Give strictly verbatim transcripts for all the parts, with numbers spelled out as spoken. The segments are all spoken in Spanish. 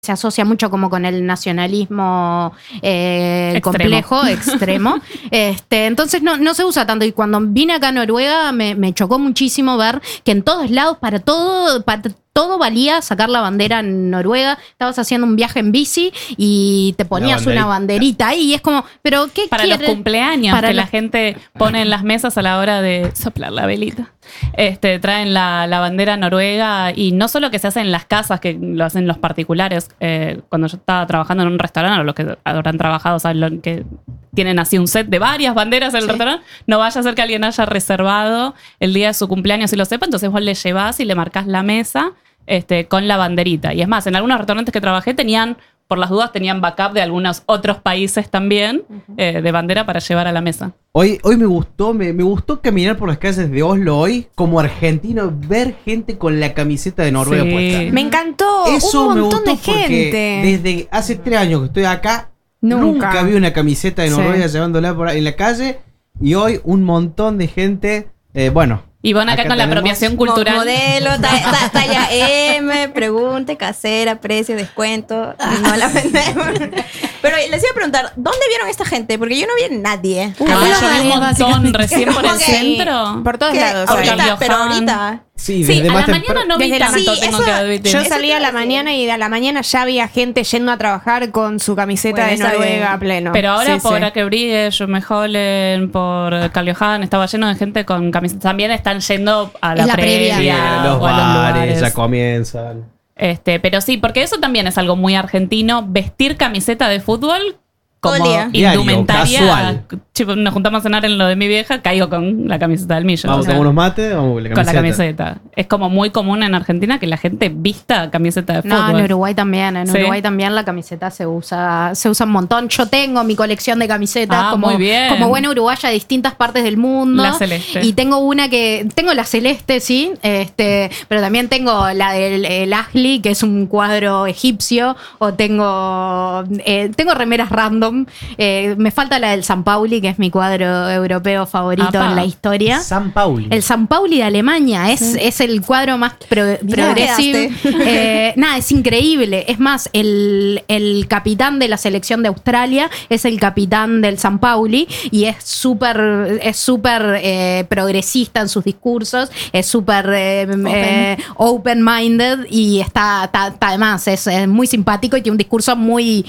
se asocia mucho como con el nacionalismo eh, Extremo. complejo, extremo. Este, entonces no, no se usa tanto. Y cuando vine acá a Noruega me, me chocó muchísimo ver que en todos lados, para todo, para todo valía sacar la bandera en Noruega. Estabas haciendo un viaje en bici y te ponías una banderita ahí y es como, ¿pero qué Para quiere? los cumpleaños Para que los- la gente pone en las mesas a la hora de soplar la velita. Este, traen la, la bandera noruega y no solo que se hace en las casas, que lo hacen los particulares. Eh, cuando yo estaba trabajando en un restaurante, o los que habrán trabajado saben lo que tienen así un set de varias banderas en el Sí. restaurante, no vaya a ser que alguien haya reservado el día de su cumpleaños y lo sepa, entonces vos le llevás y le marcás la mesa este, con la banderita. Y es más, en algunos restaurantes que trabajé tenían, por las dudas, tenían backup de algunos otros países también, uh-huh. eh, de bandera para llevar a la mesa. Hoy, hoy me gustó, me, me gustó caminar por las calles de Oslo hoy, como argentino, ver gente con la camiseta de Noruega Sí. puesta. Me encantó. Eso un me montón gustó de gente. porque desde hace tres años que estoy acá, Nunca. nunca, vi una camiseta de Sí. Noruega llevándola por ahí en la calle, y hoy un montón de gente, eh, bueno. Y van acá, Acá con la tenemos apropiación Mo- cultural. Modelo, ta- ta- talla M, pregunte, casera, precio, descuento. No la vendemos. Pero les iba a preguntar, ¿dónde vieron esta gente? Porque yo no vi a nadie. Ah, Hola, yo vi un María, montón básicamente. recién por el Ok. centro. Por todos ¿Qué? lados. Ahorita, Ahorita, pero Johan. ahorita. Sí, Sí, desde a más la temprano. mañana no vi Desde la- tanto, sí, tengo eso- que admitir. Yo Eso salí te a iba la a decir. mañana y a la mañana ya había gente yendo a trabajar con su camiseta Bueno, de está Noruega bien. a pleno. Pero ahora Sí, por sí. Akebrige, Hollen, por Karl Johan, estaba lleno de gente con camisetas. También están yendo a la, Es la previa, previa. Sí, los o a los bares lugares. ya comienzan. Este, pero sí, porque eso también es algo muy argentino, vestir camiseta de fútbol Todo como el día. indumentaria. Diario, casual. Tipo, nos juntamos a cenar en lo de mi vieja, caigo con la camiseta del Millo. Vamos O sea, a unos mates, vamos con la con la camiseta. camiseta. Es como muy común en Argentina que la gente vista camiseta de No, fútbol. en Uruguay también. En ¿Sí? Uruguay también la camiseta se usa, se usa un montón. Yo tengo mi colección de camisetas Ah, como, muy bien. como buena uruguaya de distintas partes del mundo. La celeste. Y tengo una que. Tengo la celeste, sí. Este, pero también tengo la del el Ahly, que es un cuadro egipcio. O tengo. Eh, tengo remeras random. Eh, me falta la del San Pauli, que es mi cuadro europeo favorito Apa. en la historia. San Pauli. El San Pauli de Alemania es, es el cuadro más pro- Mirá, progresivo. quedaste. Eh, nada, es increíble. Es más, el, el capitán de la selección de Australia es el capitán del San Pauli y es súper es súper eh, progresista en sus discursos, es súper eh, eh, open-minded y está, está, está además, es, es muy simpático y tiene un discurso muy,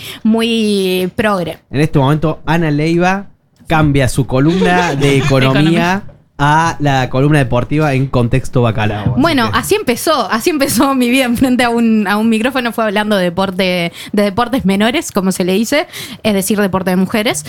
muy progre. En este momento, Ana Leiva cambia su columna de economía Economía. a la columna deportiva en contexto bacalao. así Bueno, que- así empezó, así empezó mi vida enfrente a un, a un micrófono, fue hablando de deporte, de deportes menores, como se le dice, es decir, deporte de mujeres.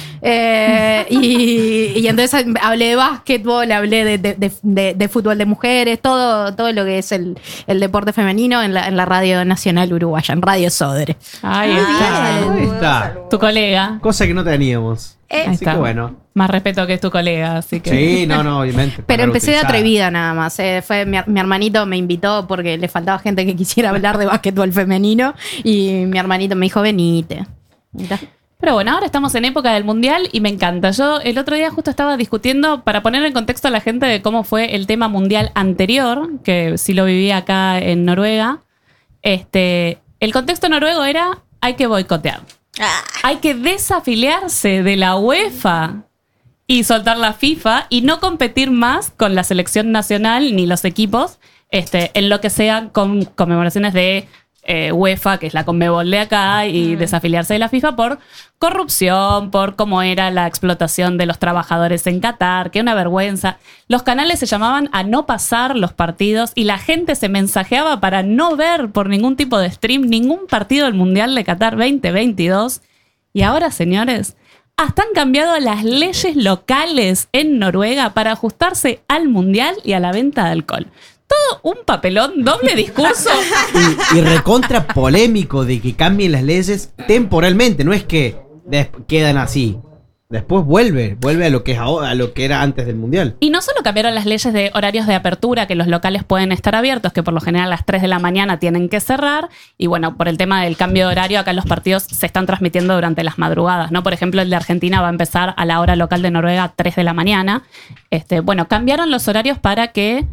Eh, y, y entonces hablé de básquetbol, hablé de, de, de, de- de fútbol de mujeres, todo, todo lo que es el, el deporte femenino en la, en la Radio Nacional Uruguaya, en Radio Sodre. Ahí Ah, está. Ahí está. Tu colega. Cosa que no teníamos. Eh, Ahí Así está. que bueno. Más respeto que es tu colega, así que. Sí, no, no, obviamente. Pero palabra empecé de utilizada. atrevida nada más. eh, fue mi, mi hermanito me invitó porque le faltaba gente que quisiera hablar de básquetbol femenino y mi hermanito me dijo, venite. Mirá. Pero bueno, ahora estamos en época del mundial y me encanta. Yo el otro día justo estaba discutiendo, para poner en contexto a la gente de cómo fue el tema mundial anterior, que sí lo viví acá en Noruega. Este, el contexto noruego era, hay que boicotear. ah, Hay que desafiliarse de la UEFA y soltar la FIFA y no competir más con la selección nacional ni los equipos este, en lo que sean con conmemoraciones de eh, UEFA, que es la Conmebol de acá, y desafiliarse de la FIFA por corrupción, por cómo era la explotación de los trabajadores en Qatar, que una vergüenza. Los canales se llamaban a no pasar los partidos y la gente se mensajeaba para no ver por ningún tipo de stream ningún partido del Mundial de Qatar veinte veintidós. Y ahora, señores, hasta han cambiado las leyes locales en Noruega para ajustarse al mundial y a la venta de alcohol. Todo un papelón, doble discurso. Y, y recontra polémico de que cambien las leyes temporalmente. No es que des- quedan así. Después vuelve, vuelve a lo que es ahora, a lo que era antes del mundial. Y no solo cambiaron las leyes de horarios de apertura, que los locales pueden estar abiertos, que por lo general a las tres de la mañana tienen que cerrar. Y bueno, por el tema del cambio de horario, acá los partidos se están transmitiendo durante las madrugadas, ¿no? Por ejemplo, el de Argentina va a empezar a la hora local de Noruega, tres de la mañana. Este, bueno, cambiaron los horarios para que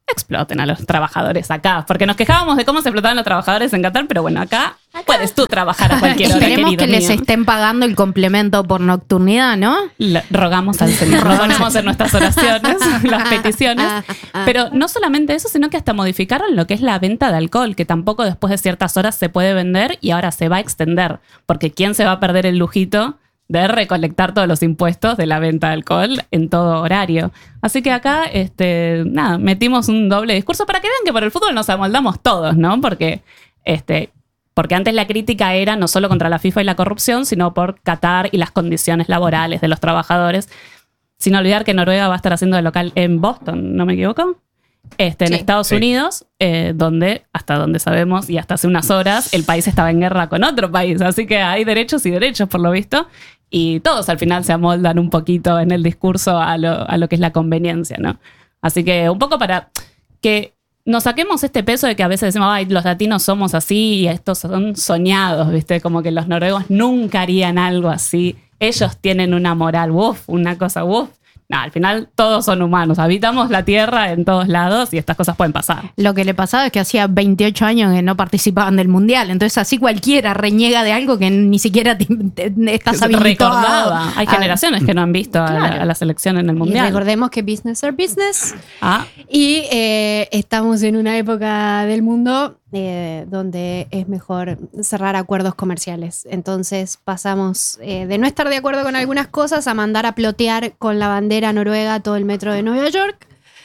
exploten a los trabajadores acá. Porque nos quejábamos de cómo se explotaban los trabajadores en Qatar, pero bueno, acá, puedes tú trabajar a cualquier hora, Esperemos querido que les mío. estén pagando el complemento por nocturnidad, ¿no? Le- rogamos al Señor, lo ponemos en nuestras oraciones, las peticiones. Pero no solamente eso, sino que hasta modificaron lo que es la venta de alcohol, que tampoco después de ciertas horas se puede vender y ahora se va a extender. Porque ¿quién se va a perder el lujito de recolectar todos los impuestos de la venta de alcohol en todo horario? Así que acá, este, nada, metimos un doble discurso para que vean que por el fútbol nos amoldamos todos, ¿no? Porque, este, porque antes la crítica era no solo contra la FIFA y la corrupción, sino por Qatar y las condiciones laborales de los trabajadores. Sin olvidar que Noruega va a estar haciendo de local en Boston, ¿no me equivoco? Este, en Sí. Estados Sí. Unidos, eh, donde, hasta donde sabemos, y hasta hace unas horas, el país estaba en guerra con otro país. Así que hay derechos y derechos, por lo visto. Y todos al final se amoldan un poquito en el discurso a lo, a lo que es la conveniencia, ¿no? Así que un poco para que nos saquemos este peso de que a veces decimos, ay, los latinos somos así y estos son soñados, ¿viste? Como que los noruegos nunca harían algo así. Ellos tienen una moral, uff, una cosa, uff. No, al final todos son humanos, habitamos la tierra en todos lados y estas cosas pueden pasar. Lo que le pasaba es que hacía veintiocho años que no participaban del mundial. Entonces, así cualquiera reniega de algo que ni siquiera te, te- estás habilitado. Recordaba, hay a- generaciones que no han visto a, la, a la selección en el Y mundial. recordemos que business are business. Ah, Y eh, estamos en una época del mundo eh, donde es mejor cerrar acuerdos comerciales. Entonces pasamos eh, de no estar de acuerdo con algunas cosas a mandar a plotear con la bandera noruega todo el metro de Nueva York.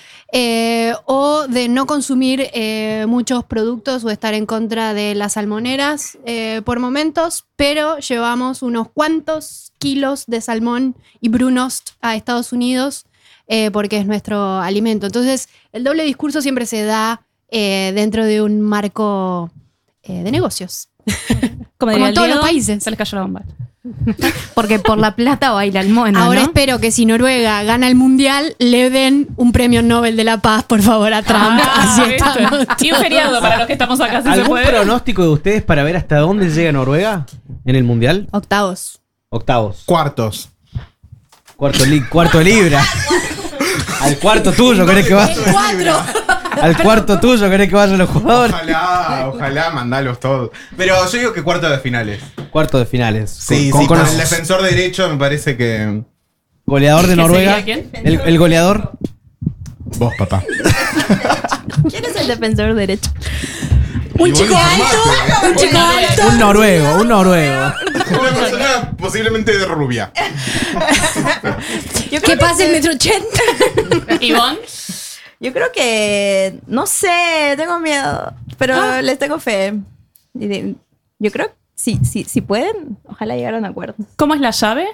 Eh, o de no consumir eh, muchos productos o estar en contra de las salmoneras eh, por momentos, pero llevamos unos cuantos kilos de salmón y brunost a Estados Unidos eh, porque es nuestro alimento. Entonces, el doble discurso siempre se da eh, dentro de un marco eh, de negocios. como Como diría en el todos los Diego, países. se les cayó la bomba. Porque por la plata baila el mono, Ahora ¿no? espero que si Noruega gana el mundial, le den un premio Nobel de la Paz, por favor, a Trump. Ah, Así ¿viste? estamos. Y un feriado para los que estamos acá, si se ¿Algún puede. pronóstico de ustedes para ver hasta dónde llega Noruega en el mundial? Octavos. Octavos. Cuartos. Cuarto, li- cuarto libra. Al cuarto tuyo, ¿querés que vaya? ¡Cuatro! Al cuarto tuyo, ¿querés que vayan los jugadores? Ojalá, ojalá, mandalos todos. Pero yo digo que cuarto de finales. Cuarto de finales. Sí, Con- sí, con- con con el defensor derecho me parece que. goleador de ¿Qué Noruega. sería quién? El, el goleador. Vos, papá. ¿Quién es el defensor derecho? Un Y vos chico lo alto, formaste. un chico alto. Un noruego, un noruego. Una persona posiblemente de rubia. Yo Que creo pase el metro ochenta. Ivonne, Yo creo que, no sé, tengo miedo, pero Ah. les tengo fe. Y de- Yo creo que si, si, si pueden, ojalá llegar a un acuerdo. ¿cómo es la llave?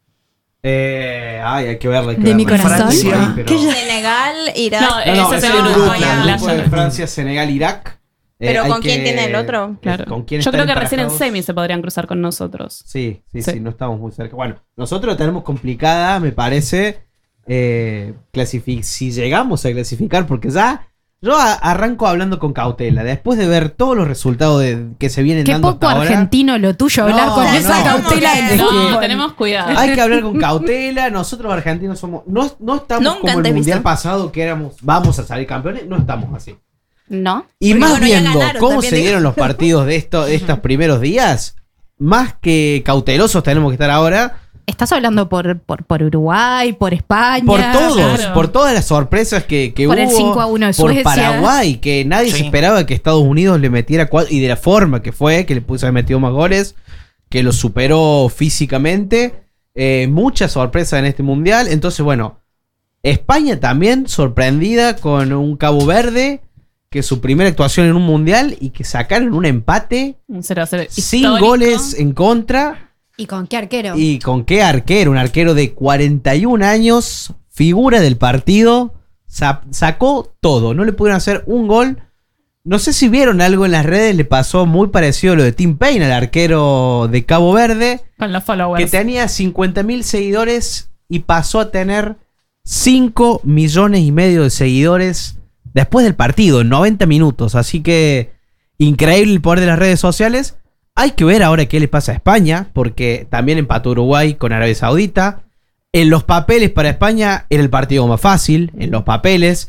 Eh, ay, hay que verla. hay que ¿De mi verla. corazón? Francia, pero- Senegal, Irak. No, No, no, ese es es el el grupo, grupo, el ya, la grupo de llave. Francia, Senegal, Irak. Eh, Pero hay ¿con quién tiene el otro? Claro. ¿Con quién Yo están creo que recién en emparejados? semi se podrían cruzar con nosotros. Sí, sí, Sí. sí, no estamos muy cerca. Bueno, nosotros la tenemos complicada, me parece. Eh, clasifi- si llegamos a clasificar, porque ya yo a- arranco hablando con cautela. Después de ver todos los resultados de- que se vienen Qué dando poco hasta ahora, argentino lo tuyo, hablar No, con no. esa cautela Es del No, fútbol. tenemos cuidado. hay que hablar con cautela. Nosotros los argentinos somos. No, no estamos Nunca como el antes mundial visto. pasado que éramos. Vamos a salir campeones. No estamos así. ¿No? Y Porque más bueno, ya viendo ganaron, cómo también se digo. dieron los partidos de, esto, de estos primeros días, más que cautelosos tenemos que estar ahora. Estás hablando por, por, por Uruguay, por España. Por todos, claro. por todas las sorpresas que, que Por hubo. el cinco a uno de por Suecia. Paraguay, que nadie se Sí. esperaba que Estados Unidos le metiera cuatro. Y de la forma que fue, que le puso haber metido más goles, que lo superó físicamente. Eh, mucha sorpresa en este mundial. Entonces, bueno, España también sorprendida con un Cabo Verde, que es su primera actuación en un mundial y que sacaron un empate Un cero a cero sin histórico. goles en contra. ¿Y con qué arquero? ¿Y con qué arquero? Un arquero de cuarenta y un años, figura del partido, sa- sacó todo, no le pudieron hacer un gol. No sé si vieron algo en las redes, le pasó muy parecido a lo de Tim Payne, al arquero de Cabo Verde, Con los que followers. tenía cincuenta mil seguidores y pasó a tener cinco millones y medio de seguidores después del partido, en noventa minutos. Así que increíble el poder de las redes sociales. Hay que ver ahora qué le pasa a España, porque también empató Uruguay con Arabia Saudita. En los papeles para España era el partido más fácil, en los papeles.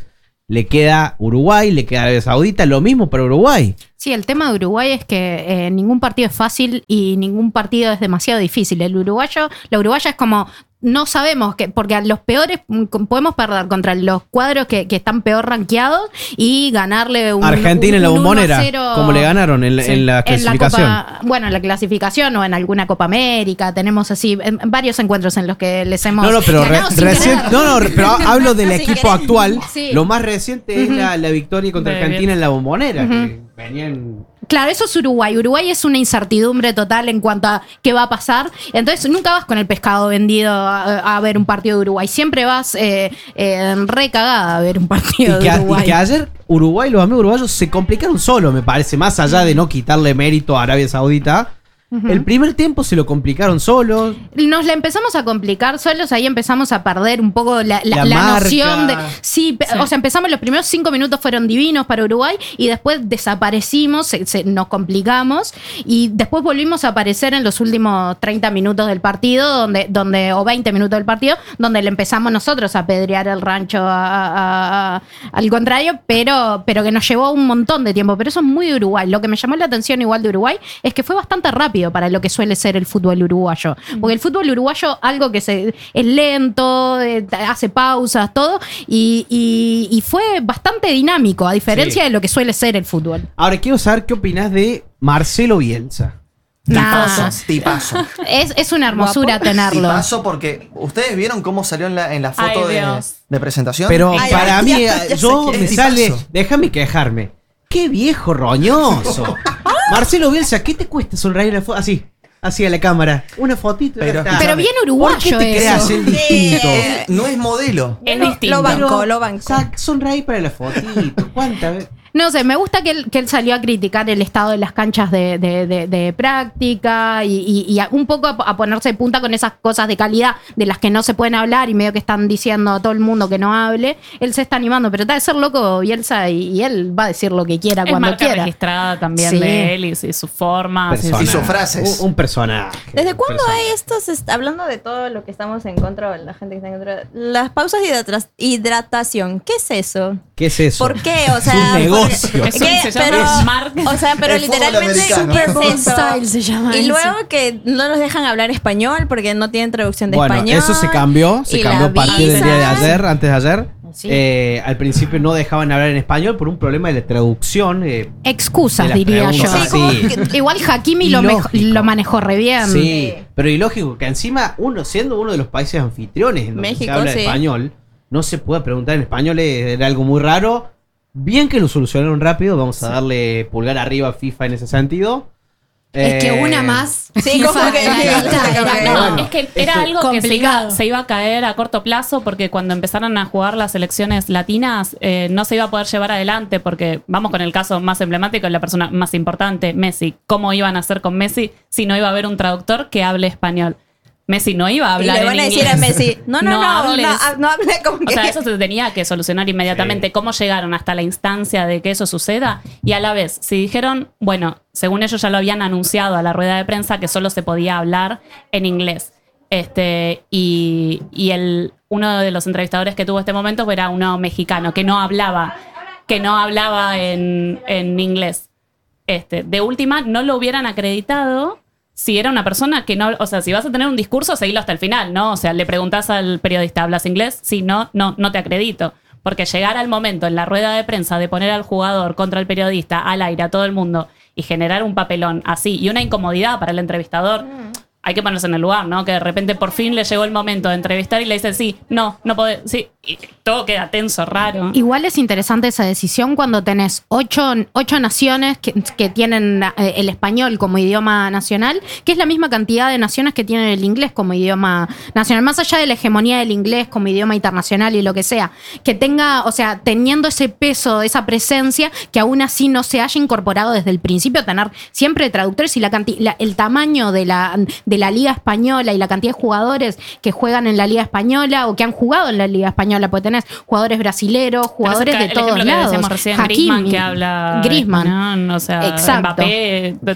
le queda Uruguay, le queda Arabia Saudita, lo mismo para Uruguay. Sí, el tema de Uruguay es que eh, ningún partido es fácil y ningún partido es demasiado difícil. El uruguayo, la uruguaya es como, no sabemos, que porque a los peores mm, podemos perder contra los cuadros que, que están peor rankeados y ganarle un Argentina en la un Bombonera, uno a cero como le ganaron en, la- Sí, en la en la clasificación. Copa- bueno, en la clasificación o en alguna Copa América. Tenemos así en, en varios encuentros en los que les hemos No, no, pero re- ganado sin recién, querer. no, no, pero hablo del Sin equipo querer. actual. Sí. Lo más reciente es Ujú. la, la victoria contra De Argentina bien. en la Bombonera, Ujú. que venían. Claro, eso es Uruguay. Uruguay es una incertidumbre total en cuanto a qué va a pasar. Entonces, nunca vas con el pescado vendido a, a ver un partido de Uruguay. Siempre vas eh, eh, recagada a ver un Y partido que, de a- y Uruguay. que ayer Uruguay, los amigos uruguayos se complicaron solo, me parece, más allá de no quitarle mérito a Arabia Saudita. El primer tiempo se lo complicaron solos. Nos la empezamos a complicar solos, ahí empezamos a perder un poco la, la- La la marca. noción de... Sí, pe- Sí. o sea, empezamos, los primeros cinco minutos fueron divinos para Uruguay y después desaparecimos, se- se- nos complicamos y después volvimos a aparecer en los últimos treinta minutos del partido, donde, donde o veinte minutos del partido, donde le empezamos nosotros a pedrear el rancho a- a- a- al contrario, pero, pero que nos llevó un montón de tiempo. Pero eso es muy de Uruguay. Lo que me llamó la atención igual de Uruguay es que fue bastante rápido para lo que suele ser el fútbol uruguayo. Porque el fútbol uruguayo, algo que se, es lento, eh, hace pausas, todo, y, y- y fue bastante dinámico, a diferencia Sí. de lo que suele ser el fútbol. Ahora quiero saber qué opinás de Marcelo Bielsa. Nah, Tipazo, tipazo. es, es una hermosura tenerlo. Tipazo porque ustedes vieron cómo salió en la, en la foto Ay, de, Dios. de presentación. Pero Ay, para ya, mí, ya, ya yo sé me quién. sale. Tipazo. Déjame quejarme. ¡Qué viejo roñoso! Marcelo Bielsa, ¿qué te cuesta sonreír en la foto? Así, así a la cámara. Una fotito. y Pero ya está. Pero bien uruguayo ¿Por qué te eso. creas el distinto? Eh, no es modelo. Es Lo- distinto. Lo banco, Pero, lo banco. sac- sonreí para la fotito. ¿Cuántas veces? No sé, me gusta que él, que él salió a criticar el estado de las canchas de, de- de- de práctica y, y- y a- un poco a, a ponerse de punta con esas cosas de calidad de las que no se pueden hablar y medio que están diciendo a todo el mundo que no hable. Él se está animando, pero está de ser loco Bielsa y, y él va a decir lo que quiera Es cuando marca quiera. registrada también Sí. de él y, y su forma. sí, sí. Y sus frases. Un, un personaje. ¿Desde un cuándo personaje. hay estos, est- hablando de todo lo que estamos en contra, o la gente que está en contra, las pausas de hidratra- hidratación? ¿Qué es eso? ¿Qué es eso? ¿Por qué? O sea, es un porque- negocio. Es un- ¿Qué? se llama Pero- marca- O sea, pero El fútbol literalmente americano. ¿qué es Super Bowl eso? Style se llama Y eso. luego que no nos dejan hablar español porque no tienen traducción de Bueno, español. eso se cambió, se y cambió la a partir del día de visa. ayer, antes de ayer. Sí. Eh, al principio no dejaban hablar en español por un problema de la traducción. eh, Excusas, de las diría yo. preguntas, Sí, como sí. que- Igual Hakimi lo, mejo- Ilógico. lo manejó re bien. Sí, pero ilógico que encima uno siendo uno de los países anfitriones en donde México, se habla sí. español, no se puede preguntar en español, eh, era algo muy raro. Bien que lo solucionaron rápido, vamos a darle pulgar arriba a FIFA en ese sentido. Es que Eh, una más. Sí, como que- Era- era- era- No, Bueno, es que era esto- algo que se complicado. iba, se iba a caer a corto plazo porque cuando empezaron a jugar las selecciones latinas eh, no se iba a poder llevar adelante porque vamos con el caso más emblemático, la persona más importante, Messi. ¿Cómo iban a hacer con Messi si no iba a haber un traductor que hable español? Messi no iba a Y hablar le van en a decir inglés. a Messi, no, no, no, no, hables. no, no hable como O que... sea, eso se tenía que solucionar inmediatamente. Sí. ¿Cómo llegaron hasta la instancia de que eso suceda? Y a la vez, si dijeron, bueno, según ellos ya lo habían anunciado a la rueda de prensa que solo se podía hablar en inglés. Este, y y el, uno de los entrevistadores que tuvo este momento era uno mexicano que no hablaba, que no hablaba en, en inglés. Este, de última, no lo hubieran acreditado si era una persona que no, o sea, si vas a tener un discurso, seguilo hasta el final, ¿no? O sea, le preguntás al periodista, ¿hablas inglés? Si no, no, no te acredito. Porque llegar al momento en la rueda de prensa de poner al jugador contra el periodista, al aire, a todo el mundo, y generar un papelón así, y una incomodidad para el entrevistador, hay que ponerse en el lugar, ¿no? Que de repente por fin le llegó el momento de entrevistar y le dice, sí, no, no podés, sí, y todo queda tenso, raro. Igual es interesante esa decisión cuando tenés ocho, ocho naciones que, que tienen eh, el español como idioma nacional, que es la misma cantidad de naciones que tienen el inglés como idioma nacional, más allá de la hegemonía del inglés como idioma internacional y lo que sea, que tenga, o sea, teniendo ese peso, esa presencia, que aún así no se haya incorporado desde el principio, tener siempre traductores y la canti- la- el tamaño de la, de la Liga Española y la cantidad de jugadores que juegan en la Liga Española o que han jugado en la Liga Española, porque tenés jugadores brasileros, jugadores Pero de ese todos el ejemplo que lados. decíamos recién, Hakimi, Griezmann que habla Griezmann. español, o sea, Exacto. Mbappé,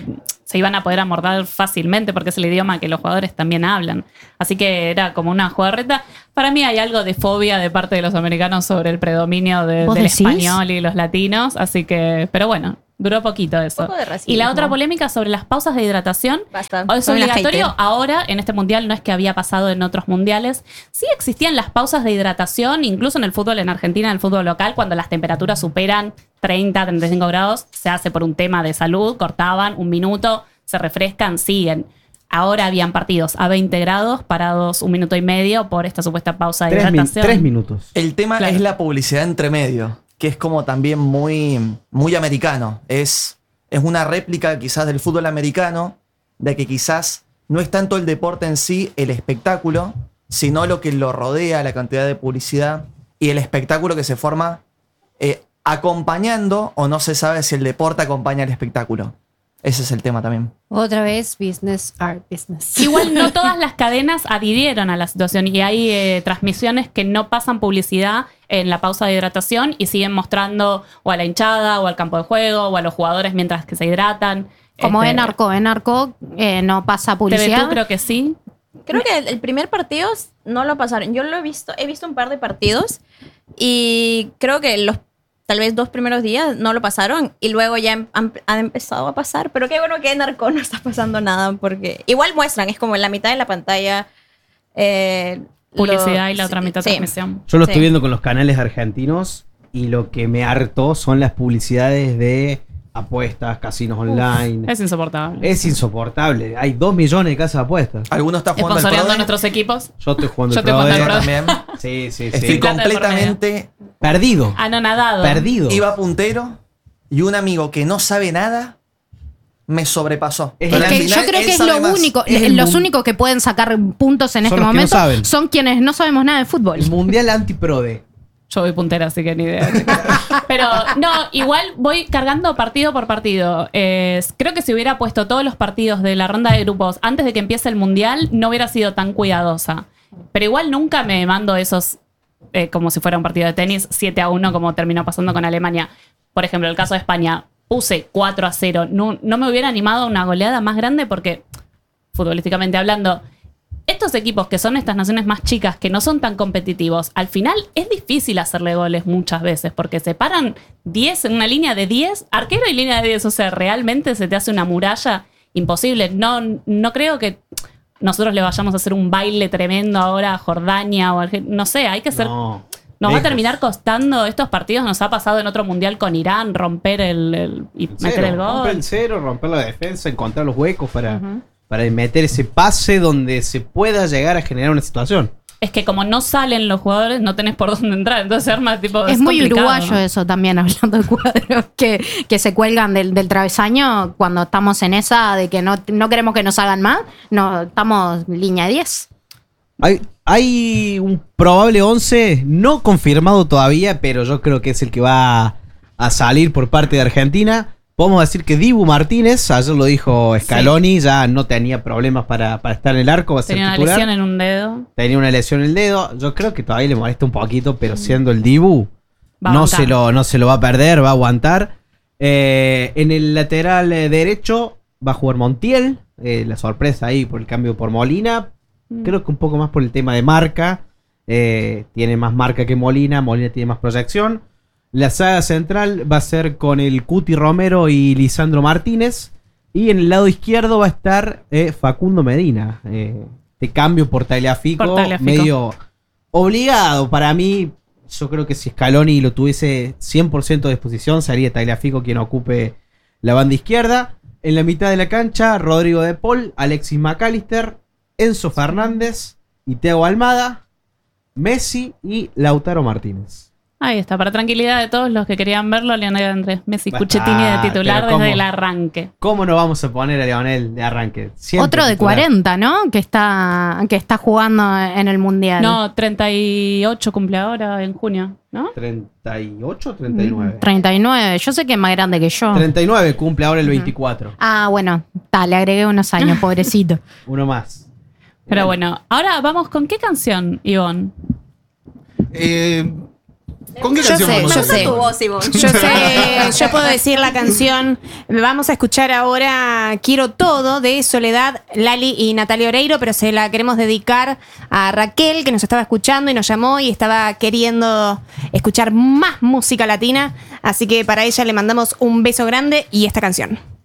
se iban a poder amordar fácilmente porque es el idioma que los jugadores también hablan. Así que era como una jugarreta. Para mí hay algo de fobia de parte de los americanos sobre el predominio de- ¿Vos del decís? español y los latinos. Así que, pero bueno, duró poquito eso. Un poco de racismo. Y la otra polémica sobre las pausas de hidratación. Basta. O es Soy una obligatorio hater. ahora en este mundial, no es que había pasado en otros mundiales. Sí existían las pausas de hidratación, incluso en el fútbol en Argentina, en el fútbol local, cuando las temperaturas superan treinta, treinta y cinco grados, se hace por un tema de salud, cortaban un minuto, se refrescan, siguen. Ahora habían partidos a veinte grados, parados un minuto y medio por esta supuesta pausa de Tres, min- hidratación. tres minutos. El tema Claro. es la publicidad entre medio, que es como también muy, muy americano. Es, es una réplica quizás del fútbol americano, de que quizás no es tanto el deporte en sí, el espectáculo, sino lo que lo rodea, la cantidad de publicidad y el espectáculo que se forma eh, acompañando, o no se sabe si el deporte acompaña al espectáculo. Ese es el tema también. Otra vez, business art business. Igual no todas las cadenas adhirieron a la situación y hay eh, transmisiones que no pasan publicidad en la pausa de hidratación y siguen mostrando o a la hinchada o al campo de juego o a los jugadores mientras que se hidratan. Como Este, en Arco, en Arco eh, no pasa T V publicidad. Tú creo que sí. Creo que el, el primer partido no lo pasaron. Yo lo he visto, he visto un par de partidos y creo que los tal vez dos primeros días no lo pasaron y luego ya han, han- han empezado a pasar. Pero qué bueno que en Arco no está pasando nada porque igual muestran, es como en la mitad de la pantalla. eh, Publicidad lo- y la otra sí, mitad sí. transmisión. Yo lo Sí. estoy viendo con los canales argentinos y lo que me hartó son las publicidades de apuestas, casinos online. Es insoportable. Es insoportable. Hay dos millones de casas de apuestas. ¿Alguno está jugando al Esponsoreando a Prode? nuestros equipos. Yo estoy jugando Yo el estoy jugando Prode. al Yo Prode. también. Sí, sí, Estoy sí. Plata de por completamente... Perdido. Anonadado. Perdido. Iba puntero y un amigo que no sabe nada me sobrepasó. Es Pero Es al que yo final creo él que es sabe lo más. único, Es el los mun- únicos que pueden sacar puntos en Son este los que no momento saben. son quienes no sabemos nada de fútbol. El mundial anti-prode. Yo voy puntera, así que ni idea. chicos. Pero no, igual voy cargando partido por partido. Eh, creo que si hubiera puesto todos los partidos de la ronda de grupos antes de que empiece el mundial, no hubiera sido tan cuidadosa. Pero igual nunca me mando esos, eh, como si fuera un partido de tenis, siete a uno, como terminó pasando con Alemania. Por ejemplo, el caso de España, puse cuatro a cero. No, no me hubiera animado a una goleada más grande porque, futbolísticamente hablando, estos equipos que son estas naciones más chicas, que no son tan competitivos, al final es difícil hacerle goles muchas veces, porque se paran diez en una línea de diez, arquero y línea de diez, o sea, realmente se te hace una muralla imposible. No, no creo que nosotros le vayamos a hacer un baile tremendo ahora a Jordania o a Argen- no sé, hay que ser... No. Nos va a lejos. terminar costando estos partidos, nos ha pasado en otro mundial con Irán, romper el, el- y El meter cero, el romper gol. el cero, romper la defensa, encontrar los huecos para, para meter ese pase donde se pueda llegar a generar una situación. Es que como no salen los jugadores, no tenés por dónde entrar, entonces se arma tipo... Es muy complicado. uruguayo eso también, hablando de cuadros que, que se cuelgan del, del travesaño cuando estamos en esa de que no, no queremos que nos hagan más. No, estamos línea diez. Hay, hay un probable once no confirmado todavía, pero yo creo que es el que va a salir por parte de Argentina. Podemos decir que Dibu Martínez, ayer lo dijo Scaloni, ya no tenía problemas para, para estar en el arco, va a ser Tenía una titular. lesión en un dedo. Tenía una lesión en el dedo. Yo creo que todavía le molesta un poquito, pero siendo el Dibu, Va a no bancar. se, lo, no se lo va a perder, va a aguantar. Eh, en el lateral eh, derecho va a jugar Montiel. eh, la sorpresa ahí por el cambio por Molina. Creo que un poco más por el tema de marca. Eh, tiene más marca que Molina. Molina tiene más proyección. La saga central va a ser con el Cuti Romero y Lisandro Martínez. Y en el lado izquierdo va a estar eh, Facundo Medina. Eh, de cambio por Tagliafico, Por Tagliafico. medio obligado para mí. Yo creo que si Scaloni lo tuviese cien por ciento de disposición, sería Tagliafico quien ocupe la banda izquierda. En la mitad de la cancha, Rodrigo de Paul, Alexis McAllister, Enzo Fernández y Thiago Almada, Messi y Lautaro Martínez. Ahí está, para tranquilidad de todos los que querían verlo, Lionel Andrés Messi Basta, Cuchetini de titular pero ¿cómo? desde el arranque. ¿Cómo no vamos a poner a Leonel de arranque? Siempre Otro de titular. cuarenta, ¿no? Que está, que está jugando en el Mundial. No, treinta y ocho cumple ahora en junio, ¿no? ¿treinta y ocho o treinta y nueve? treinta y nueve. Yo sé que es más grande que yo. treinta y nueve cumple ahora el veinticuatro. Ah, bueno, ta, le agregué unos años, pobrecito. Uno más. Pero bueno, ahora vamos con qué canción, Ivonne. Eh, ¿Con qué Yo canción sé, vamos yo a sé. hacer? Tu voz, Ivonne. Yo sé, yo puedo decir la canción. Vamos a escuchar ahora Quiero Todo de Soledad, Lali y Natalia Oreiro, pero se la queremos dedicar a Raquel, que nos estaba escuchando y nos llamó y estaba queriendo escuchar más música latina. Así que para ella le mandamos un beso grande y esta canción.